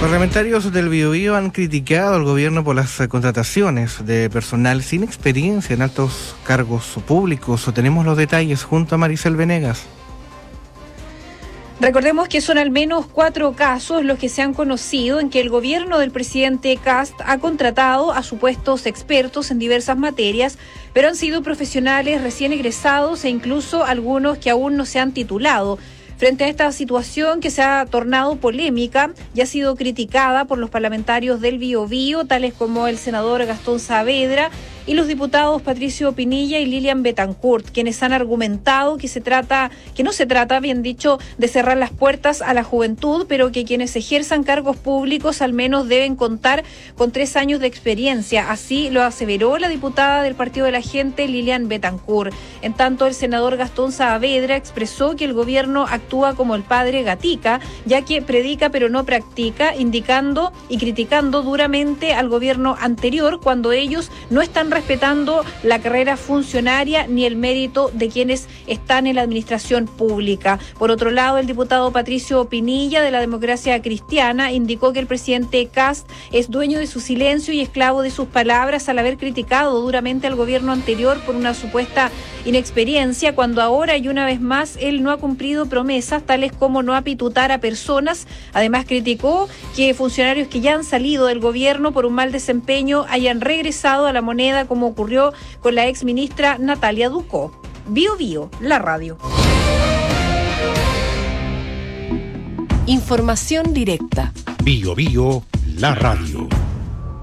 Parlamentarios del Biobío han criticado al gobierno por las contrataciones de personal sin experiencia en altos cargos públicos. Tenemos los detalles junto a Maricel Venegas. Recordemos que son al menos 4 casos los que se han conocido en que el gobierno del presidente Kast ha contratado a supuestos expertos en diversas materias, pero han sido profesionales recién egresados e incluso algunos que aún no se han titulado. Frente a esta situación que se ha tornado polémica y ha sido criticada por los parlamentarios del Biobío, tales como el senador Gastón Saavedra y los diputados Patricio Pinilla y Lilian Bettencourt, quienes han argumentado que no se trata, bien dicho, de cerrar las puertas a la juventud, pero que quienes ejerzan cargos públicos al menos deben contar con 3 años de experiencia. Así lo aseveró la diputada del Partido de la Gente, Lilian Bettencourt. En tanto, el senador Gastón Saavedra expresó que el gobierno actúa como el padre Gatica, ya que predica pero no practica, indicando y criticando duramente al gobierno anterior cuando ellos no están respetando la carrera funcionaria ni el mérito de quienes están en la administración pública. Por otro lado, el diputado Patricio Pinilla de la Democracia Cristiana indicó que el presidente Kast es dueño de su silencio y esclavo de sus palabras al haber criticado duramente al gobierno anterior por una supuesta inexperiencia, cuando ahora y una vez más él no ha cumplido promesas tales como no apitutar a personas. Además, criticó que funcionarios que ya han salido del gobierno por un mal desempeño hayan regresado a la moneda, como ocurrió con la exministra Natalia Ducó. Biobío, la radio. Información directa. Biobío, la radio.